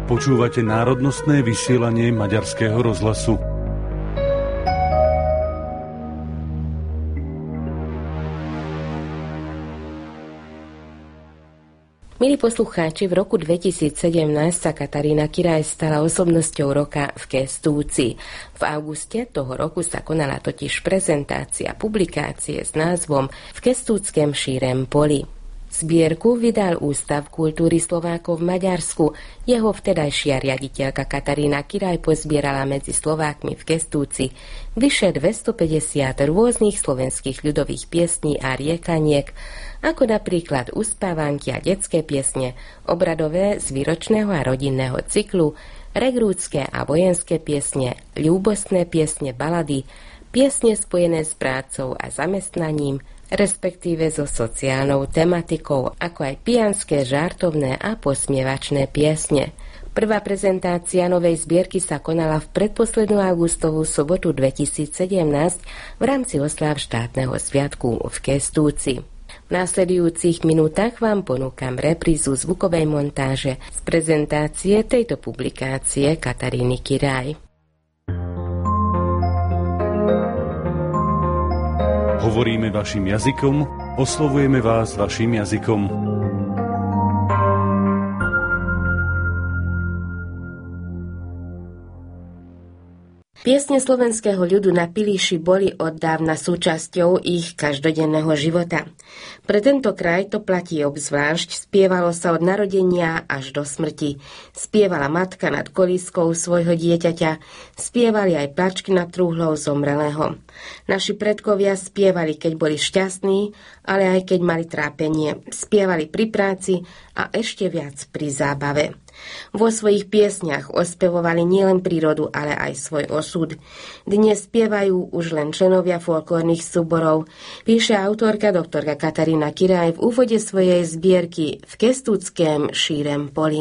Počúvate národnostné vysielanie Maďarského rozhlasu. Milí poslucháči, v roku 2017 sa Katarína Kiraj stala osobnosťou roka v Kestúci. V auguste toho roku sa konala totiž prezentácia publikácie s názvom V Kestúckem šírem poli. Zbierku vydal Ústav kultúry Slovákov v Maďarsku. Jeho vtedajšia riaditeľka Katarína Kiraj pozbierala medzi Slovákmi v Kestúci vyše 250 rôznych slovenských ľudových piesní a riekaniek, ako napríklad uspávanky a detské piesne, obradové z výročného a rodinného cyklu, regrútske a vojenské piesne, ľúbostné piesne, balady, piesne spojené s prácou a zamestnaním, respektíve so sociálnou tematikou, ako aj pijanské, žartovné a posmievačné piesne. Prvá prezentácia novej zbierky sa konala v predposlednú augustovú sobotu 2017 v rámci osláv štátneho sviatku v Kestúci. V následujúcich minútach vám ponúkam reprízu zvukovej montáže z prezentácie tejto publikácie Kataríny Kiraj. Hovoríme vašim jazykom, oslovujeme vás vašim jazykom. Piesne slovenského ľudu na Pilíši boli oddávna súčasťou ich každodenného života. Pre tento kraj to platí obzvlášť, spievalo sa od narodenia až do smrti. Spievala matka nad kolískou svojho dieťaťa, spievali aj plačky nad trúhlou zomrelého. Naši predkovia spievali, keď boli šťastní, ale aj keď mali trápenie. Spievali pri práci a ešte viac pri zábave. Vo svojich piesniach ospevovali nielen prírodu, ale aj svoj osud. Dnes spievajú už len členovia folklórnych súborov, píše autorka doktorka Katarína Kiraj v úvode svojej zbierky V Kestúckem šírem poli.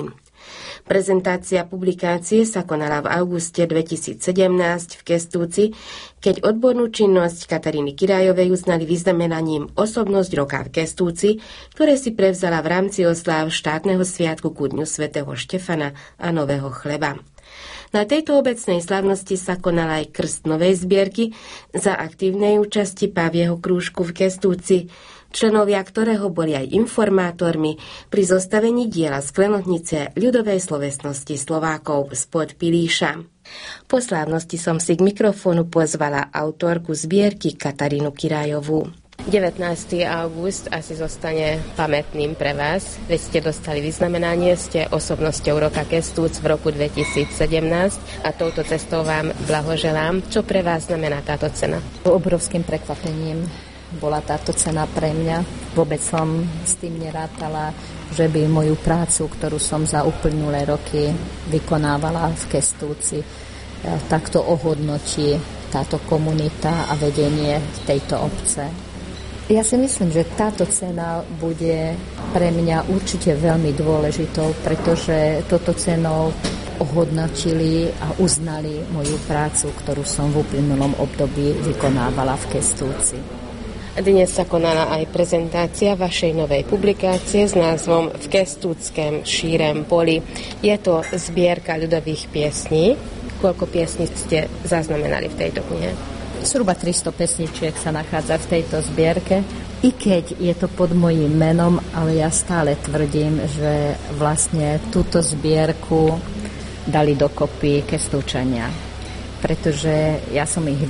Prezentácia publikácie sa konala v auguste 2017 v Kestúci, keď odbornú činnosť Kataríny Kirajovej uznali vyznamenaním Osobnosť roka v Kestúci, ktoré si prevzala v rámci osláv štátneho sviatku ku Dňu svätého Štefana a Nového chleba. Na tejto obecnej slávnosti sa konala aj krst novej zbierky za aktívnej účasti Pavieho krúžku v Kestúci, členovia ktorého boli aj informátormi pri zostavení diela Sklenotnice ľudovej slovesnosti Slovákov spod Pilíša. Po slávnosti som si k mikrofónu pozvala autorku zbierky Katarínu Kirajovú. 19. august asi zostane pamätným pre vás, veď ste dostali vyznamenanie, ste osobnosťou roka Kestúc v roku 2017 a touto cestou vám blahoželám. Čo pre vás znamená táto cena? Obrovským prekvapením bola táto cena pre mňa. Vôbec som s tým nerátala, že by moju prácu, ktorú som za uplynulé roky vykonávala v Kestúci, takto ohodnotí táto komunita a vedenie tejto obce. Ja si myslím, že táto cena bude pre mňa určite veľmi dôležitou, pretože toto cenou ohodnotili a uznali moju prácu, ktorú som v uplynulom období vykonávala v Kestúci. Dnes sa konala aj prezentácia vašej novej publikácie s názvom V Kestúckem šírem poli. Je to zbierka ľudových piesní. Koľko piesní ste zaznamenali v tejto knihe? Zhruba 300 pesničiek sa nachádza v tejto zbierke. I keď je to pod mojím menom, ale ja stále tvrdím, že vlastne túto zbierku dali dokopy Kestúčania. Pretože ja som ich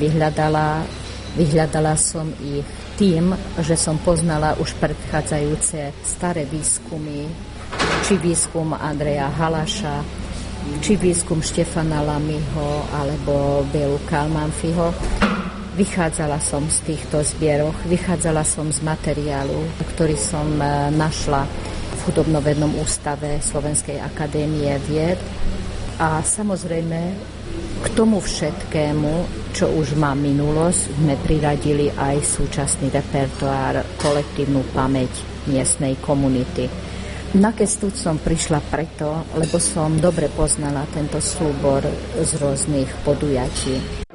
vyhľadala som ich tým, že som poznala už predchádzajúce staré výskumy, či výskum Andreja Halaša, či výskum Štefana Lamyho alebo Belu Kalmanfiho. Vychádzala som z týchto zbierok, vychádzala som z materiálu, ktorý som našla v Hudobnovednom ústave Slovenskej akadémie vied. A samozrejme k tomu všetkému, čo už má minulosť, sme priradili aj súčasný repertoár, kolektívnu pamäť miestnej komunity. Na Kestúc som prišla preto, lebo som dobre poznala tento súbor z rôznych podujatí.